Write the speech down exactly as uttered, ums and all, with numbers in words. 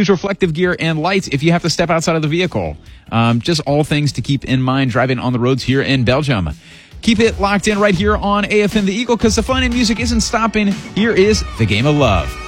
use reflective gear and lights if you have to step outside of the vehicle. Um, just all things to keep in mind driving on the roads here in Belgium. Keep it locked in right here on A F M The Eagle, because the fun and music isn't stopping. Here is The Game of Love.